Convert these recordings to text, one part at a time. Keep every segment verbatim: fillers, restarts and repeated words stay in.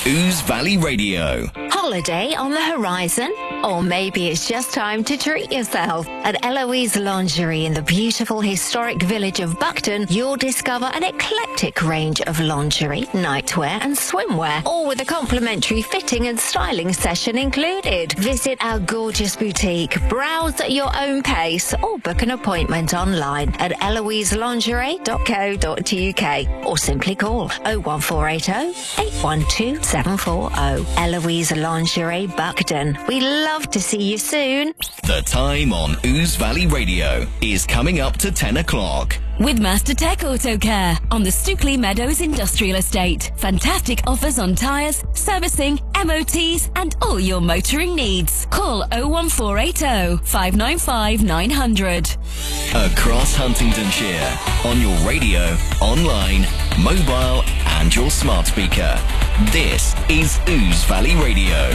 Ouse Valley Radio. Holiday on the horizon? Or maybe it's just time to treat yourself. At Eloise Lingerie in the beautiful historic village of Buckton, you'll discover an eclectic range of lingerie, nightwear and swimwear, all with a complimentary fitting and styling session included. Visit our gorgeous boutique, browse at your own pace, or book an appointment online at eloise lingerie dot co dot uk or simply call oh one four eight oh, eight one two, seven four oh. Eloise Lingerie Buckton. We love to see you soon. The time on Ouse Valley Radio is coming up to ten o'clock. With Master Tech Auto Care on the Stookley Meadows Industrial Estate. Fantastic offers on tyres, servicing, M O Ts and all your motoring needs. Call oh one four eight oh, five nine five, nine hundred. Across Huntingdonshire, on your radio, online, mobile and your smart speaker. This is Ouse Valley Radio.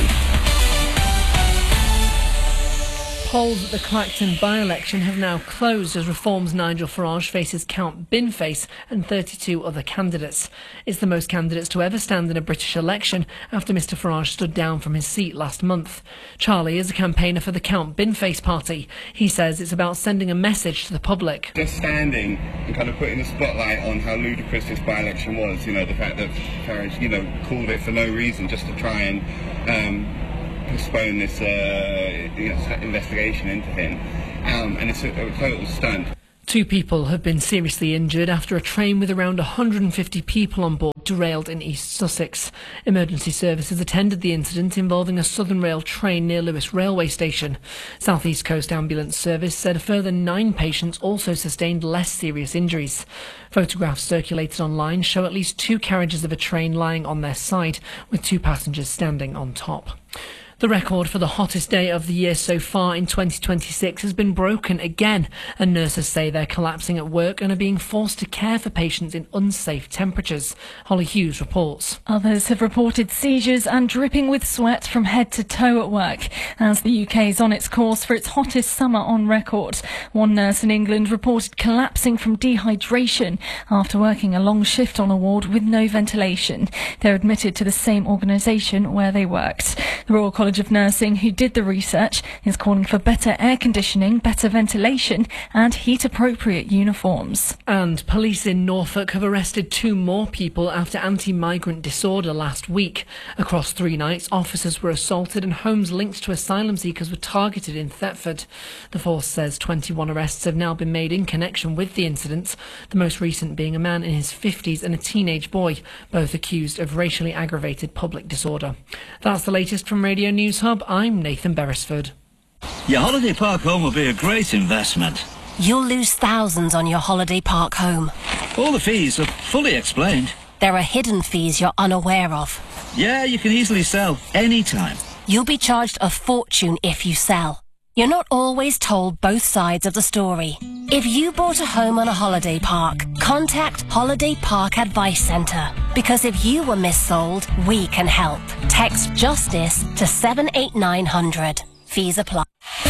Polls at the Clacton by-election have now closed as Reform's Nigel Farage faces Count Binface and thirty-two other candidates. It's the most candidates to ever stand in a British election after Mr Farage stood down from his seat last month. Charlie is a campaigner for the Count Binface party. He says it's about sending a message to the public. Just standing and kind of putting the spotlight on how ludicrous this by-election was, you know, the fact that Farage, you know, called it for no reason just to try and um, postpone this uh, you know, investigation into him, um, and it's a, a total stunt. Two people have been seriously injured after a train with around one hundred fifty people on board derailed in East Sussex. Emergency services attended the incident involving a Southern Rail train near Lewes railway station. South East Coast Ambulance Service said a further nine patients also sustained less serious injuries. Photographs circulated online show at least two carriages of a train lying on their side, with two passengers standing on top. The record for the hottest day of the year so far in twenty twenty-six has been broken again, and nurses say they're collapsing at work and are being forced to care for patients in unsafe temperatures. Holly Hughes reports. Others have reported seizures and dripping with sweat from head to toe at work, as the U K is on its course for its hottest summer on record. One nurse in England reported collapsing from dehydration after working a long shift on a ward with no ventilation. They're admitted to the same organisation where they worked. The Royal College of Nursing, who did the research, is calling for better air conditioning, better ventilation and heat-appropriate uniforms. And police in Norfolk have arrested two more people after anti-migrant disorder last week. Across three nights, officers were assaulted and homes linked to asylum seekers were targeted in Thetford. The force says twenty-one arrests have now been made in connection with the incidents, the most recent being a man in his fifties and a teenage boy, both accused of racially aggravated public disorder. That's the latest from Radio News. News Hub, I'm Nathan Beresford. Your holiday park home will be a great investment. You'll lose thousands on your holiday park home. All the fees are fully explained. There are hidden fees you're unaware of. Yeah, you can easily sell anytime. You'll be charged a fortune if you sell. You're not always told both sides of the story. If you bought a home on a holiday park, contact Holiday Park Advice Centre. Because if you were missold, we can help. Text JUSTICE to seven eight nine hundred. Fees apply.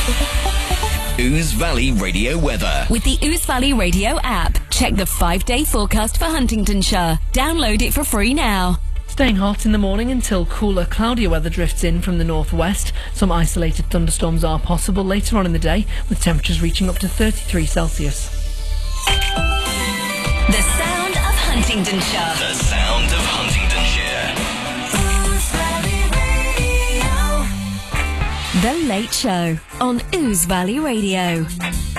Ouse Valley Radio weather. With the Ouse Valley Radio app, check the five-day forecast for Huntingdonshire. Download it for free now. Staying hot in the morning until cooler, cloudier weather drifts in from the northwest. Some isolated thunderstorms are possible later on in the day, with temperatures reaching up to thirty-three Celsius. The sound of Huntingdonshire. The sound of Huntingdonshire. The Late Show on Ouse Valley Radio.